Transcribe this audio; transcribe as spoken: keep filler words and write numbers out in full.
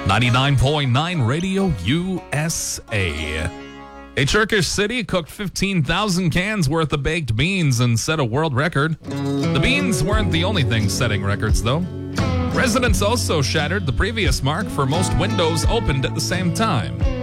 ninety-nine point nine Radio U S A. A Turkish city cooked fifteen thousand cans worth of baked beans and set a world record. The beans weren't the only thing setting records, though. Residents also shattered the previous mark for most windows opened at the same time.